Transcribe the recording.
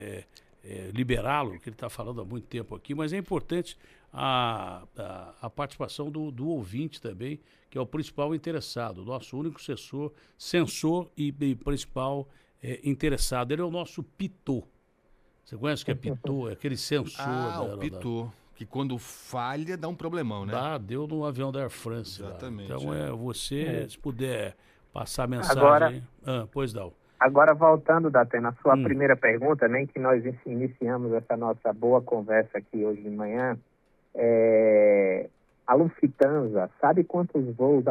liberá-lo, que ele está falando há muito tempo aqui, mas é importante a participação do ouvinte também, que é o principal interessado, o nosso único censor e principal interessado. Ele é o nosso pitô. Você conhece o que é pitô? É aquele sensor O Pitot, que quando falha dá um problemão, né? deu no avião da Air France lá. Exatamente, Então você, se puder passar a Agora, mensagem aí. Pois não. agora voltando, Datena, à sua primeira pergunta, nem que nós iniciamos essa nossa boa conversa aqui hoje de manhã, a Lufthansa, sabe quantos voos